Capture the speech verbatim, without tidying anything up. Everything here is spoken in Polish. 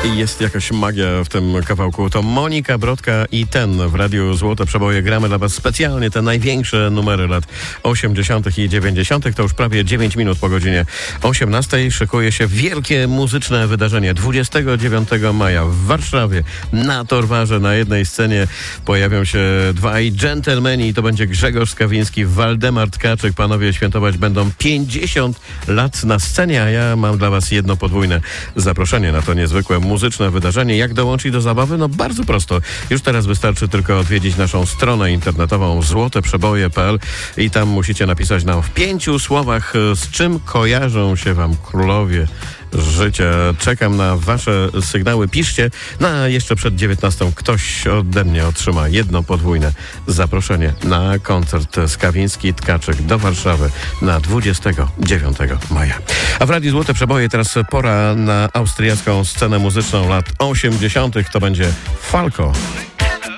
I jest jakaś magia w tym kawałku. To Monika Brodka i ten w Radiu Złote Przeboje. Gramy dla was specjalnie te największe numery lat osiemdziesiątych i dziewięćdziesiątych. To już prawie dziewięć minut po godzinie osiemnastej. Szykuje się wielkie muzyczne wydarzenie. dwudziestego dziewiątego maja w Warszawie na Torwarze na jednej scenie pojawią się dwaj dżentelmeni i to będzie Grzegorz Skawiński, Waldemar Tkaczyk. Panowie świętować będą pięćdziesiąt lat na scenie, a ja mam dla was jedno podwójne zaproszenie na to niezwykłe muzyczne wydarzenie. Jak dołączyć do zabawy? No bardzo prosto. Już teraz wystarczy tylko odwiedzić naszą stronę internetową złote przeboje kropka p l i tam musicie napisać nam w pięciu słowach, z czym kojarzą się wam królowie życia. Czekam na wasze sygnały. Piszcie. No a jeszcze przed dziewiętnastą ktoś ode mnie otrzyma jedno podwójne zaproszenie na koncert Skawiński-Tkaczyk do Warszawy na dwudziestego dziewiątego maja. A w Radiu Złote Przeboje teraz pora na austriacką scenę muzyczną lat osiemdziesiątych. To będzie Falco.